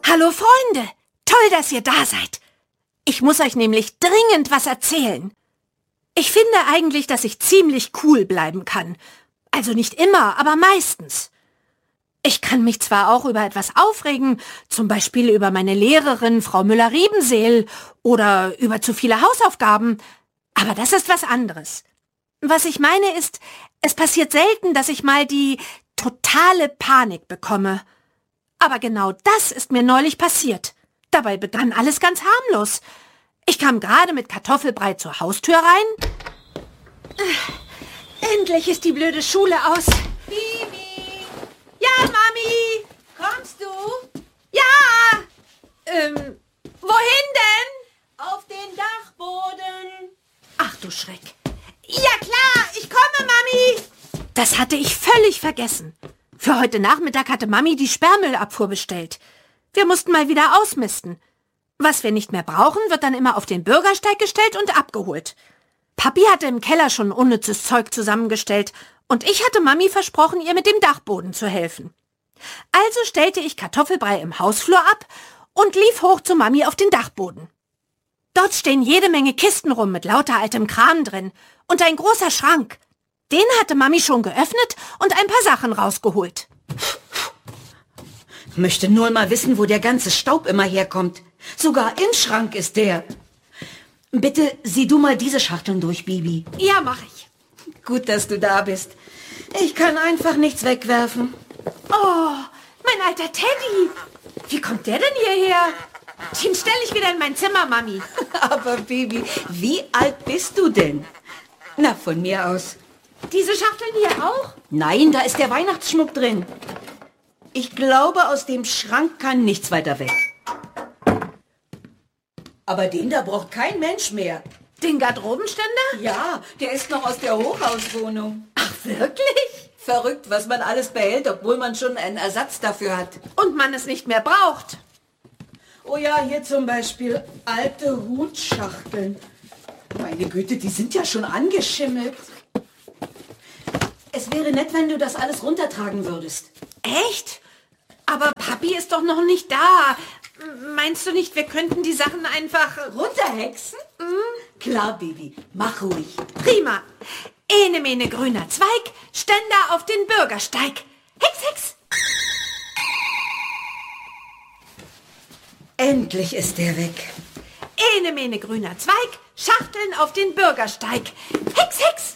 Hallo Freunde, toll, dass ihr da seid. Ich muss euch nämlich dringend was erzählen. Ich finde eigentlich, dass ich ziemlich cool bleiben kann. Also nicht immer, aber meistens. Ich kann mich zwar auch über etwas aufregen, zum Beispiel über meine Lehrerin, Frau Müller-Riebenseel, oder über zu viele Hausaufgaben, aber das ist was anderes. Was ich meine ist, es passiert selten, dass ich mal die totale Panik bekomme. Aber genau das ist mir neulich passiert. Dabei begann alles ganz harmlos. Ich kam gerade mit Kartoffelbrei zur Haustür rein. Endlich ist die blöde Schule aus. Bibi! Ja, Mami! Kommst du? Ja! Wohin denn? Auf den Dachboden. Ach du Schreck. Ja klar, ich komme, Mami! Das hatte ich völlig vergessen. Für heute Nachmittag hatte Mami die Sperrmüllabfuhr bestellt. Wir mussten mal wieder ausmisten. Was wir nicht mehr brauchen, wird dann immer auf den Bürgersteig gestellt und abgeholt. Papi hatte im Keller schon unnützes Zeug zusammengestellt und ich hatte Mami versprochen, ihr mit dem Dachboden zu helfen. Also stellte ich Kartoffelbrei im Hausflur ab und lief hoch zu Mami auf den Dachboden. Dort stehen jede Menge Kisten rum mit lauter altem Kram drin und ein großer Schrank. Den hatte Mami schon geöffnet und ein paar Sachen rausgeholt. Möchte nur mal wissen, wo der ganze Staub immer herkommt. Sogar im Schrank ist der. Bitte sieh du mal diese Schachteln durch, Bibi. Ja, mach ich. Gut, dass du da bist. Ich kann einfach nichts wegwerfen. Oh, mein alter Teddy. Wie kommt der denn hierher? Den stelle ich wieder in mein Zimmer, Mami. Aber Bibi, wie alt bist du denn? Na, von mir aus. Diese Schachteln hier auch? Nein, da ist der Weihnachtsschmuck drin. Ich glaube, aus dem Schrank kann nichts weiter weg. Aber den da braucht kein Mensch mehr. Den Garderobenständer? Ja, der ist noch aus der Hochhauswohnung. Ach, wirklich? Verrückt, was man alles behält, obwohl man schon einen Ersatz dafür hat. Und man es nicht mehr braucht. Oh ja, hier zum Beispiel alte Hutschachteln. Meine Güte, die sind ja schon angeschimmelt. Es wäre nett, wenn du das alles runtertragen würdest. Echt? Aber Papi ist doch noch nicht da. Meinst du nicht, wir könnten die Sachen einfach runterhexen? Klar, Baby, mach ruhig. Prima. Ene mene grüner Zweig, Ständer auf den Bürgersteig. Hex, hex. Endlich ist der weg. Ene mene grüner Zweig, Schachteln auf den Bürgersteig. Hex, hex.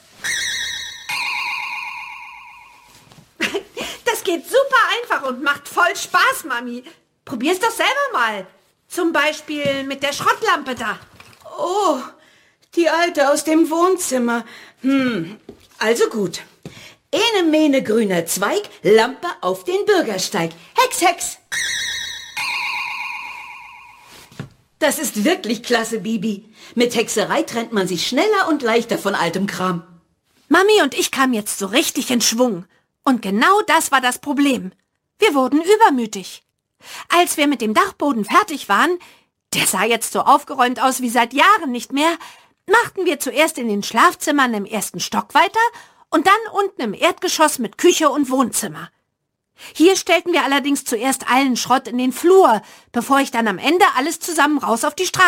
Das geht super einfach und macht voll Spaß, Mami. Probier's doch selber mal. Zum Beispiel mit der Schrottlampe da. Oh, die alte aus dem Wohnzimmer. Also gut. Ene mene grüner Zweig, Lampe auf den Bürgersteig. Hex, hex. Das ist wirklich klasse, Bibi. Mit Hexerei trennt man sich schneller und leichter von altem Kram. Mami und ich kamen jetzt so richtig in Schwung. Und genau das war das Problem. Wir wurden übermütig. Als wir mit dem Dachboden fertig waren, der sah jetzt so aufgeräumt aus wie seit Jahren nicht mehr, machten wir zuerst in den Schlafzimmern im ersten Stock weiter und dann unten im Erdgeschoss mit Küche und Wohnzimmer. Hier stellten wir allerdings zuerst allen Schrott in den Flur, bevor ich dann am Ende alles zusammen raus auf die Straße